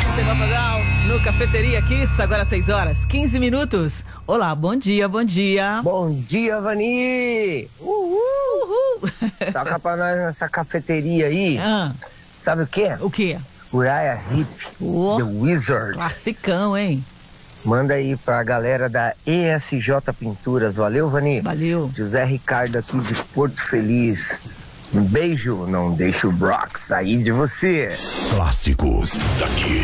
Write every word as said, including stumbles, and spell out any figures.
No Cafeteria Kiss, agora seis horas, quinze minutos. Olá, bom dia, bom dia. Bom dia, Vani. Uhul, uhul. Toca pra nós nessa cafeteria aí. Ah, Sabe o quê? o quê? Uriah Heep, Oh, The Wizard. classicão, hein? Manda aí pra galera da E S J Pinturas. Valeu, Vani. Valeu. José Ricardo aqui de Porto Feliz. Um beijo, não deixa o Brock sair de você. Clássicos daqui.